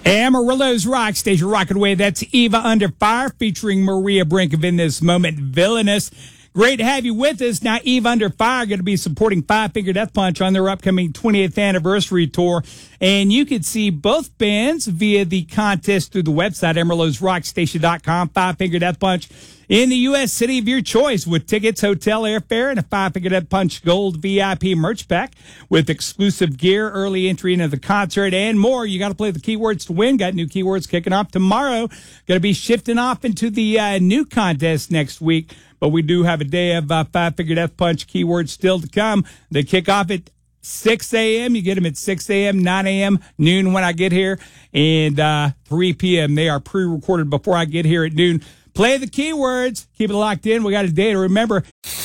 Amarillo's Rock Station rocking away. That's Eva Under Fire featuring Maria Brinkov in this moment. Villainous. Great to have you with us. Now, Eve Under Fire going to be supporting Five Finger Death Punch on their upcoming 20th anniversary tour. And you can see both bands via the contest through the website, AmarillosRockStation.com. Five Finger Death Punch in the U.S. city of your choice with tickets, hotel, airfare, and a Five Finger Death Punch Gold VIP merch pack with exclusive gear, early entry into the concert, and more. You got to play the keywords to win. Got new keywords kicking off tomorrow. Going to be shifting off into the new contest next week. But we do have a day of Five Finger Death Punch keywords still to come. They kick off at 6 a.m. You get them at 6 a.m., 9 a.m., noon when I get here, and 3 p.m. They are pre-recorded before I get here at noon. Play the keywords. Keep it locked in. We got a day to remember.